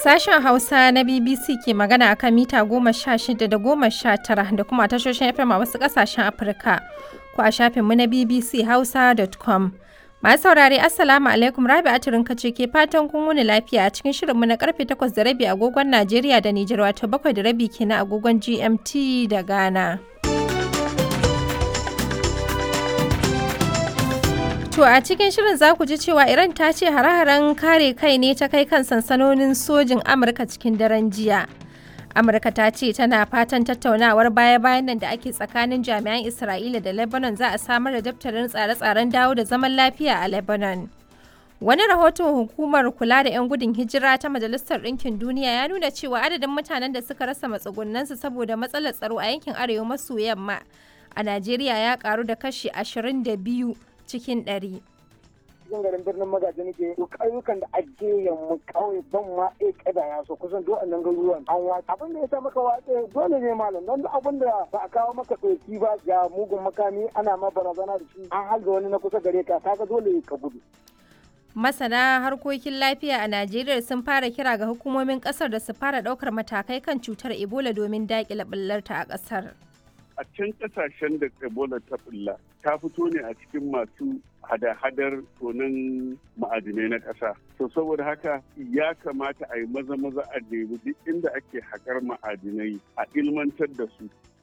Sashen Hausa na BBC ke magana akan mita 16 da 19 da kuma tashoshin FM a wasu ƙasashen Afirka ko a shafinmu na bbchausa.com. Masu saurare Assalamu alaikum, Rabi'atu Rinka ce ke fatan kun wuni lafiya a cikin shirinmu na karfe 8:30 agogon Najeriya da Nijar, wato 7:30 kenan agogon GMT da Ghana. To a cikin shirin za ku ji cewa Iran ta ce hare-haren kare kai ne ta kai kan sansanonin sojin Amurka cikin daren jiya. Amurka ta ce tana fatan tattaunawar baya-bayan nan da ake tsakanin jami'an Isra'ila da Lebanon za a samar da daftarin tsare-tsaren dawo da zaman lafiya a Lebanon. Wani rahoton hukumar kula da 'yan gudun hijira ta Majalisar Ɗinkin Duniya ya nuna cewa adadin mutanen da suka rasa matsugunansu saboda matsalar tsaro a yankin arewa maso yamma a Najeriya ya karu da kashi 22 cikin 100. Cikin garin birnin Magaji nake to ƙauyukan da ake yamma kawai ban ma kada ya so kusan duk annan garuruwan an watsa abin da ya sa maka watsa dole ne malam don duk abin da ba a kawo maka ɗauki ba ga mugun makami ana ma barazana da shi an halga wani na kusa gare ka kaga dole ka gudu. Masana harkokin lafiya a Najeriya sun fara kira ga hukumomin ƙasar da su fara ɗaukar matakai kan cutar Ebola domin daƙile ɓullarta a ƙasar. A can kasashen da Ebola ta bulla ta fito ne a cikin masu hada-hadar tonin ma'adinai na ƙasa. To saboda haka ya kamata a yi maza-maza a nemi duk inda ake haƙar ma'adinai a ilmantar da su